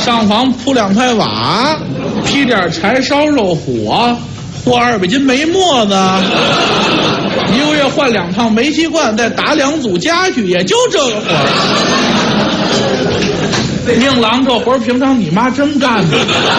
上房铺2块瓦，劈点柴烧肉火，和200斤煤沫子，1个月换2趟煤气罐，再打2组家具，也就这个活儿。宁郎这活儿平常你妈真干的。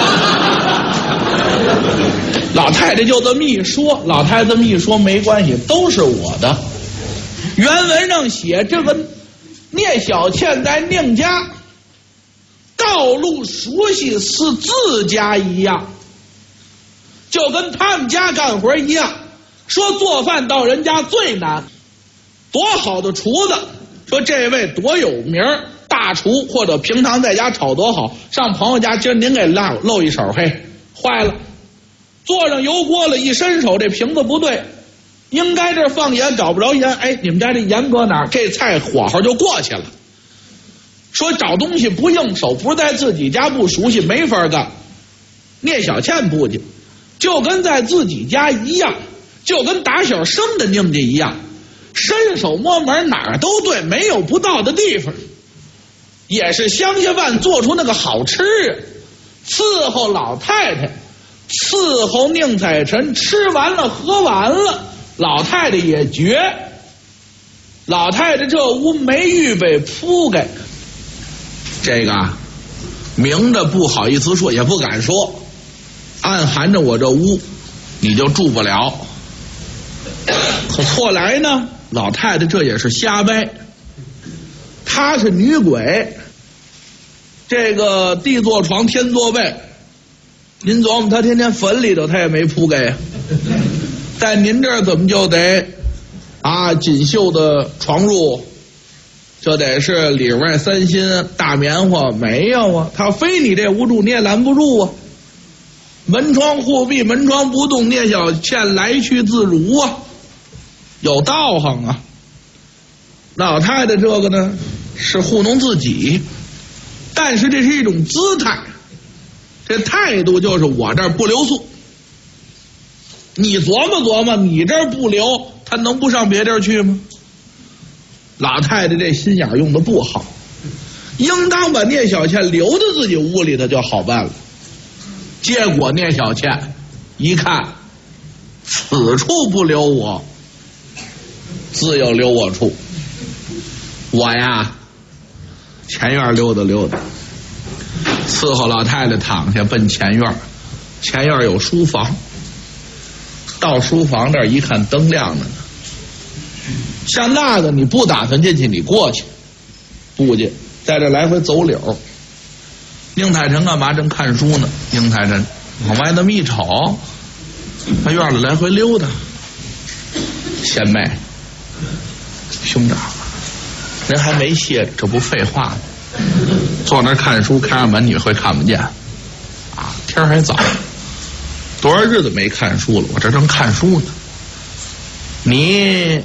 老太太就这么一说，老太太这么一说没关系，都是我的。原文上写这个聂小倩在宁家道路熟悉是自家一样，就跟他们家干活一样。说做饭到人家最难，多好的厨子，说这位多有名大厨，或者平常在家炒多好，上朋友家今儿您给漏一手，嘿，坏了，坐上油锅了，一伸手这瓶子不对，应该这放盐找不着盐，哎，你们家这盐搁哪儿？这菜火候就过去了。说找东西不应手，不是在自己家不熟悉没法干。聂小倩不仅就跟在自己家一样，就跟打小生的宁家一样，伸手摸门哪儿都对，没有不到的地方。也是乡下饭做出那个好吃啊，伺候老太太，伺候宁采臣，吃完了喝完了，老太太也绝。老太太这屋没预备铺盖，这个明着不好意思说，也不敢说，暗含着我这屋你就住不了。可后来呢，老太太这也是瞎掰，她是女鬼，这个地坐床天坐被，您琢磨她天天坟里头她也没铺盖呀，在您这儿怎么就得锦绣的床褥，就得是里外3新大棉花？没有啊，他非你这屋住你也拦不住啊。门窗户闭，门窗不动，聂小倩来去自如啊，有道行啊。老太太这个呢是糊弄自己，但是这是一种姿态，这态度就是我这儿不留宿。你琢磨琢磨，你这儿不留，他能不上别地儿去吗？老太太这心眼用的不好，应当把聂小倩留在自己屋里头就好办了。结果聂小倩一看，此处不留我，自有留我处。我呀，前院溜达溜达，伺候老太太躺下，奔前院。前院有书房，到书房这儿一看，灯亮着呢。像那个你不打算进去，你过去不去，在这来回走柳。宁采臣干嘛？正看书呢。宁采臣往外那么一瞅，他院里来回溜达。贤妹，兄长，人还没歇着，这不废话吗？坐那看书，开上门你会看不见啊！天还早，多少日子没看书了，我这正看书呢。你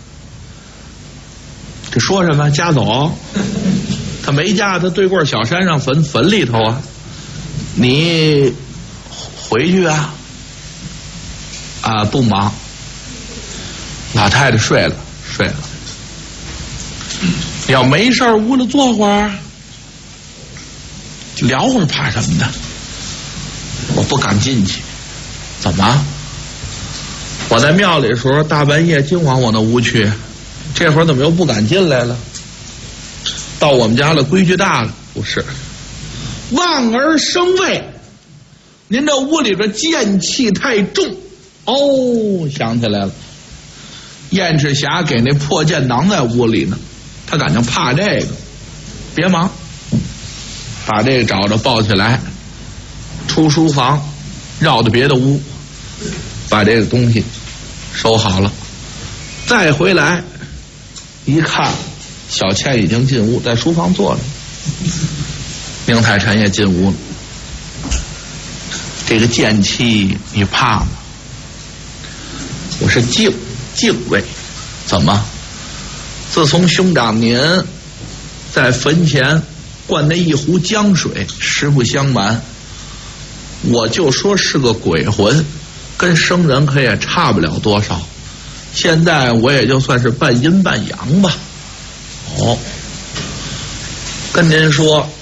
这说什么？家走？他没家，他对过小山上坟里头啊。你回去啊？不忙。老太太睡了。要没事屋里坐会儿，聊会儿，怕什么的？我不敢进去。怎么？我在庙里的时候，大半夜净往我那屋去，这会儿怎么又不敢进来了？到我们家了，规矩大了？不是，望而生畏。您这屋里边剑气太重。想起来了，燕赤霞给那破剑囊在屋里呢，他感情怕这个。别忙，把这个找着抱起来，出书房，绕到别的屋，把这个东西收好了，再回来一看，小倩已经进屋，在书房坐着。宁采臣也进屋了。这个剑气你怕吗？我是敬畏。怎么？自从兄长您在坟前灌那一壶江水，实不相瞒，我就说是个鬼魂，跟生人可也差不了多少。现在我也就算是半阴半阳吧。跟您说，